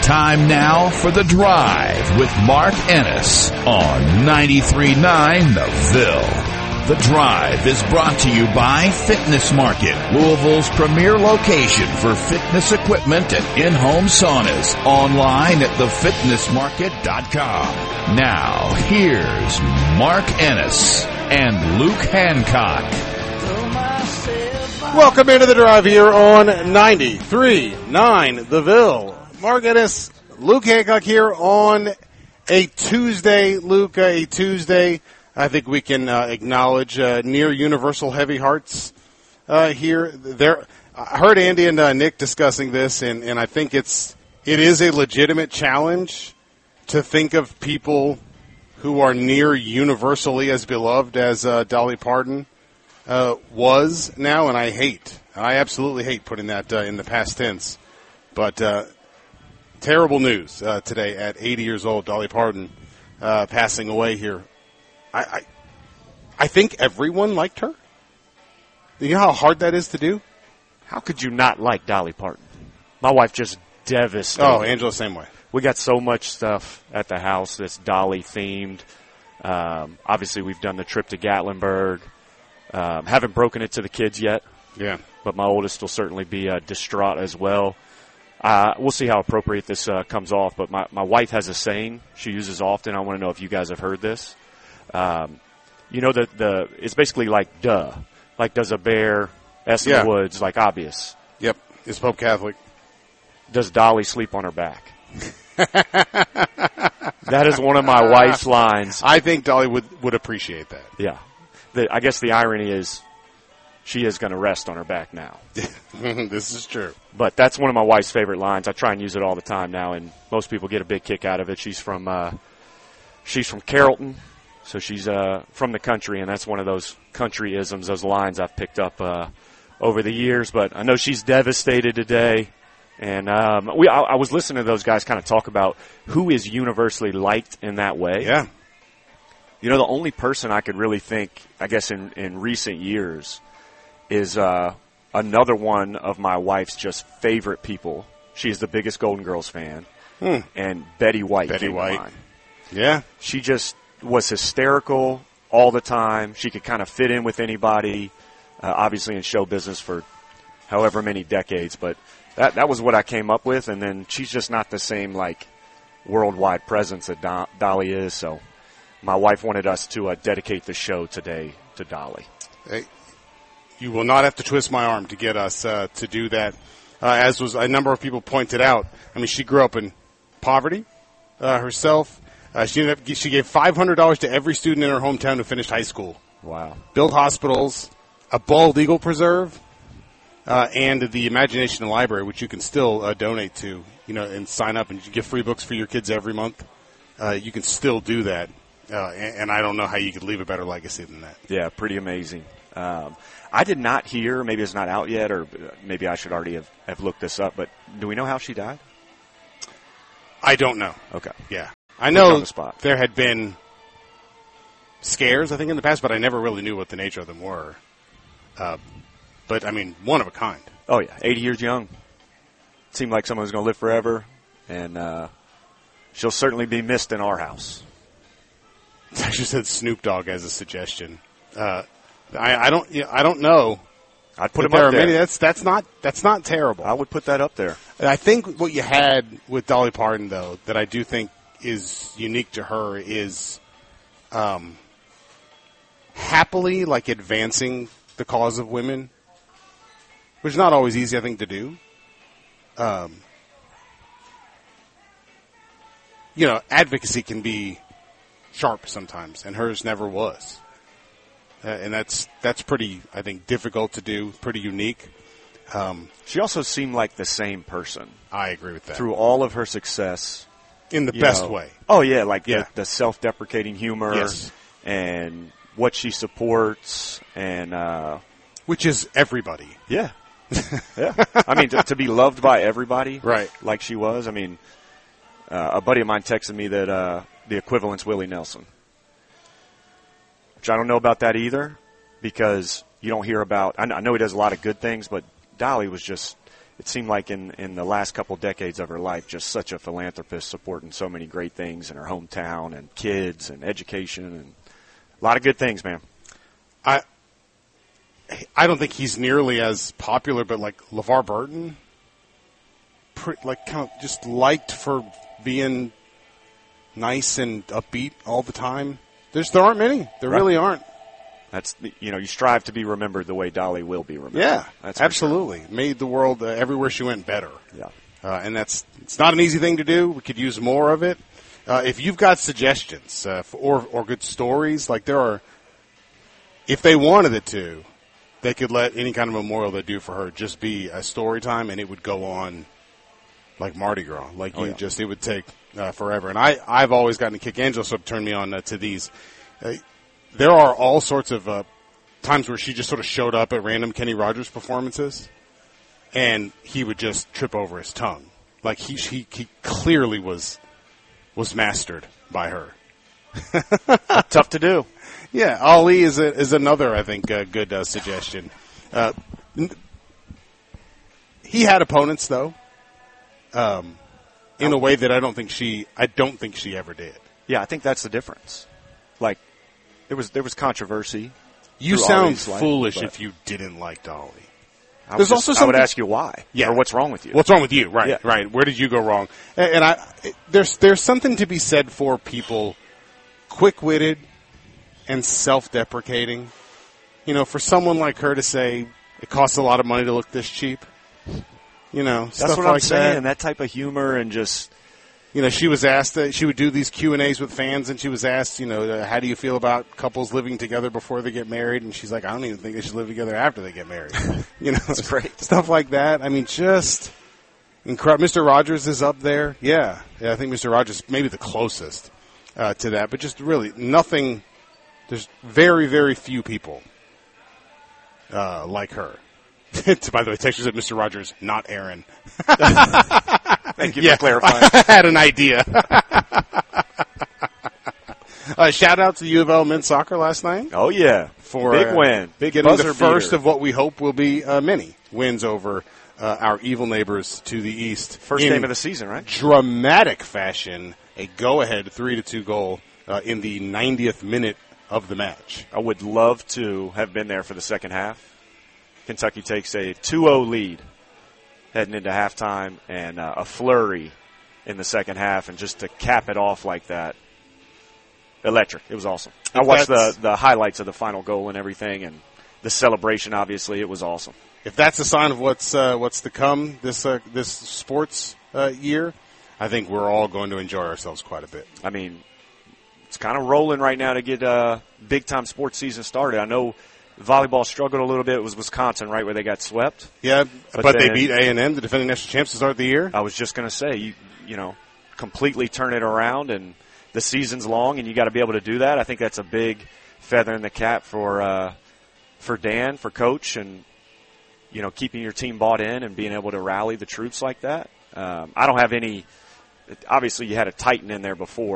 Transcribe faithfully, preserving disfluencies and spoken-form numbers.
Time now for The Drive with Mark Ennis on ninety-three point nine The Ville. The Drive is brought to you by Fitness Market, Louisville's premier location for fitness equipment and in-home saunas. Online at the fitness market dot com. Now, here's Mark Ennis and Luke Hancock. Welcome into The Drive here on ninety-three point nine The Ville. Mark Ennis, Luke Hancock here on a Tuesday. Luke, a Tuesday. I think we can uh, acknowledge uh, near universal heavy hearts uh, here. There, I heard Andy and uh, Nick discussing this, and, and I think it's it is a legitimate challenge to think of people who are near universally as beloved as uh, Dolly Parton uh, was now, and I hate, I absolutely hate putting that uh, in the past tense, but uh, terrible news uh, today at eighty years old, Dolly Parton uh, passing away here. I, I I think everyone liked her. You know how hard that is to do? How could you not like Dolly Parton? My wife just devastated. Oh, Angela, same way. We got so much stuff at the house that's Dolly themed. Um, obviously, we've done the trip to Gatlinburg. Um, haven't broken it to the kids yet. Yeah. But my oldest will certainly be uh, distraught as well. Uh, we'll see how appropriate this uh, comes off. But my, my wife has a saying she uses often. I want to know if you guys have heard this. Um, you know, the, the it's basically like duh. Like, does a bear S in Yeah. the woods, like obvious. Yep. Is Pope Catholic. Does Dolly sleep on her back? That is one of my wife's lines. I think Dolly would, would appreciate that. Yeah. The, I guess the irony is she is going to rest on her back now. This is true. But that's one of my wife's favorite lines. I try and use it all the time now, and most people get a big kick out of it. She's from uh, she's from Carrollton, so she's uh, from the country, and that's one of those country-isms, those lines I've picked up uh, over the years. But I know she's devastated today. And um, we, I, I was listening to those guys kind of talk about who is universally liked in that way. Yeah. You know, the only person I could really think, I guess, in, in recent years is uh, another one of my wife's just favorite people. She is the biggest Golden Girls fan. Hmm. And Betty White. Betty came to White. mind. Yeah. She just was hysterical all the time. She could kind of fit in with anybody, uh, obviously in show business for however many decades, but That that was what I came up with, and then she's just not the same, like, worldwide presence that Do- Dolly is, so my wife wanted us to uh, dedicate the show today to Dolly. Hey, you will not have to twist my arm to get us uh, to do that, uh, as was a number of people pointed out. I mean, she grew up in poverty uh, herself. Uh, she ended up, she gave five hundred dollars to every student in her hometown who finished high school. Wow. Built hospitals, a bald eagle preserve, Uh, and the Imagination Library, which you can still uh, donate to, you know, and sign up and you get free books for your kids every month. Uh, you can still do that, uh, and, and I don't know how you could leave a better legacy than that. Yeah, pretty amazing. Um, I did not hear, maybe it's not out yet, or maybe I should already have, have looked this up, but do we know how she died? I don't know. Okay. Yeah. I know on the spot. There had been scares, I think, in the past, but I never really knew what the nature of them were. Uh, But, I mean, one of a kind. Oh, yeah, eighty years young. Seemed like someone who's going to live forever, and uh, she'll certainly be missed in our house. I just said Snoop Dogg as a suggestion. Uh, I, I don't, I don't know. I'd put him there up are there. many, that's that's not that's not terrible. I would put that up there. And I think what you had with Dolly Parton, though, that I do think is unique to her is, um, happily like advancing the cause of women. Which is not always easy, I think, to do. Um, you know, advocacy can be sharp sometimes, and hers never was. Uh, and that's that's pretty, I think, difficult to do, pretty unique. Um, she also seemed like the same person. I agree with that. Through all of her success. In the best know, way. Oh, yeah, like yeah. the, the self-deprecating humor. Yes. And what she supports. and uh, Which is everybody. Yeah. Yeah. I mean, to, to be loved by everybody. Right. Like she was. I mean, uh, a buddy of mine texted me that uh, the equivalent's Willie Nelson. Which I don't know about that either, because you don't hear about, I know he does a lot of good things, but Dolly was just it seemed like in, in the last couple decades of her life, just such a philanthropist, supporting so many great things in her hometown and kids and education and a lot of good things, man. I I don't think he's nearly as popular, but like LeVar Burton, pretty, like kind of just liked for being nice and upbeat all the time. There's there aren't many. There Right. really aren't. That's, you know, you strive to be remembered the way Dolly will be remembered. Yeah, that's for absolutely. Made the world uh, everywhere she went better. sure. Yeah. Uh, and that's it's not an easy thing to do. We could use more of it. Uh, if you've got suggestions uh, for, or or good stories, like there are, if they wanted it to, they could let any kind of memorial they do for her just be a story time, and it would go on like Mardi Gras. Like Oh, you yeah. just, it would take uh, forever. And I I've always gotten a kick. Angela sort of turned me on uh, to these. Uh, there are all sorts of uh, times where she just sort of showed up at random Kenny Rogers performances, and he would just trip over his tongue. Like he he, he clearly was was mastered by her. Tough to do. Yeah, Ali is a, is another, I think, uh, good uh, suggestion. Uh, n- he had opponents though, um, in a way that I don't think she I don't think she ever did. Yeah, I think that's the difference. Like, there was there was controversy. You through sound Ali's life, foolish but if you didn't like Dolly. I would There's just- also I would something- ask you why. Yeah. Or what's wrong with you. What's wrong with you? Right, Yeah. right. Where did you go wrong? And, and I, there's there's something to be said for people quick-witted and self-deprecating. You know, for someone like her to say it costs a lot of money to look this cheap. You know, That's stuff what like I'm saying. that. That type of humor and just You know, she was asked that she would do these Q and A's with fans, and she was asked, you know, uh, how do you feel about couples living together before they get married? And she's like, I don't even think they should live together after they get married. You know, That's great. stuff like that. I mean, just incredible. Mister Rogers is up there. Yeah, yeah. I think Mister Rogers maybe the closest uh, to that, but just really nothing. There's very, very few people uh, like her. By the way, Texas said Mister Rogers, not Aaron. thank you Yeah. for clarifying. I had an idea. uh, shout out to the U of L men's soccer last night Oh yeah, for big uh, win, big getting buzzer the first beater. of what we hope will be uh, many wins over uh, our evil neighbors to the east. First in game of the season, right? dramatic fashion, a go-ahead three to two goal uh, in the ninetieth minute of the match. I would love to have been there for the second half. Kentucky takes a two oh lead heading into halftime and uh, a flurry in the second half, and just to cap it off like that, electric. It was awesome. I watched the, That's- the highlights of the final goal and everything, and the celebration, obviously. It was awesome. If that's a sign of what's uh, what's to come this uh, this sports uh, year, I think we're all going to enjoy ourselves quite a bit. I mean, it's kind of rolling right now to get uh, big-time sports season started. I know volleyball struggled a little bit. It was Wisconsin, right, where they got swept. Yeah, But but, they then- beat A and M, the defending national champs, to start the year. I was just going to say, you you know, completely turn it around, and the season's long, and you got to be able to do that. I think that's a big feather in the cap for uh, for Dan, for Coach, and you know, keeping your team bought in and being able to rally the troops like that. Um, I don't have any. Obviously, you had a Titan in there before.